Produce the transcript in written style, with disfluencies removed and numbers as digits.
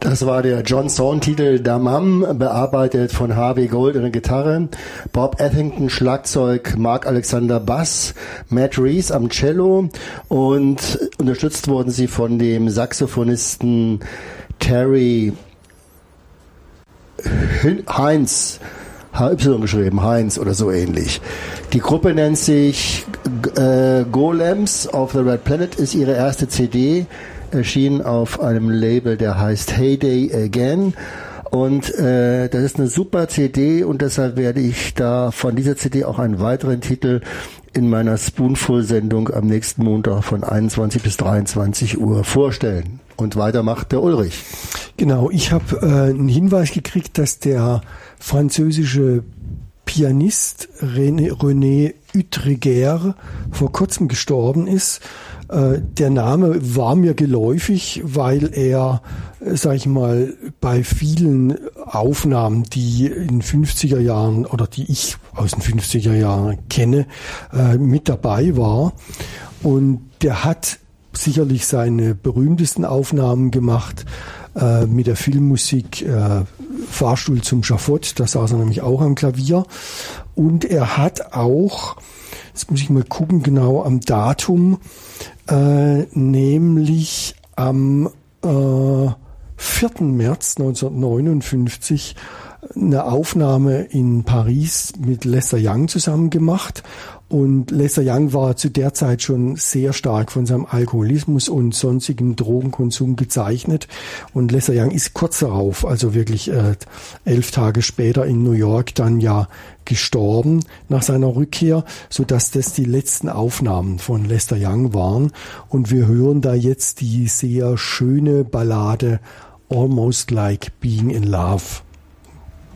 Das war der John Zorn-Titel Damam, bearbeitet von Harvey Gold an der Gitarre, Bob Ethington Schlagzeug, Mark Alexander Bass, Matt Reese am Cello und unterstützt wurden sie von dem Saxophonisten Terry Heinz, HY geschrieben, Heinz oder so ähnlich. Die Gruppe nennt sich Golems of the Red Planet, ist ihre erste CD, erschienen auf einem Label, der heißt Heyday Again. Und das ist eine super CD und deshalb werde ich da von dieser CD auch einen weiteren Titel in meiner Spoonful-Sendung am nächsten Montag von 21 bis 23 Uhr vorstellen. Und weiter macht der Ulrich. Genau, ich habe einen Hinweis gekriegt, dass der französische Pianist René Utreger vor kurzem gestorben ist. Der Name war mir geläufig, weil er, sag ich mal, bei vielen Aufnahmen, die in 50er Jahren oder die ich aus den 50er Jahren kenne, mit dabei war. Und der hat sicherlich seine berühmtesten Aufnahmen gemacht mit der Filmmusik Fahrstuhl zum Schafott, da saß er nämlich auch am Klavier. Und er hat auch, jetzt muss ich mal gucken, genau am Datum, nämlich am 4. März 1959 eine Aufnahme in Paris mit Lester Young zusammen gemacht. Und Lester Young war zu der Zeit schon sehr stark von seinem Alkoholismus und sonstigen Drogenkonsum gezeichnet. Und Lester Young ist kurz darauf, also wirklich 11 Tage später in New York dann ja gestorben nach seiner Rückkehr, sodass das die letzten Aufnahmen von Lester Young waren. Und wir hören da jetzt die sehr schöne Ballade Almost Like Being in Love.